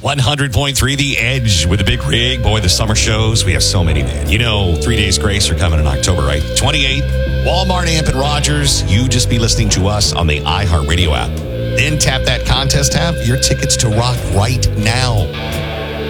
100.3 The Edge with the big rig. Boy, the summer shows. We have so many, man. 3 Days Grace are coming in October, right? 28, Walmart, Amp, and Rogers. You just be listening to us on the iHeartRadio app. Then tap that contest tab. Your tickets to rock right now.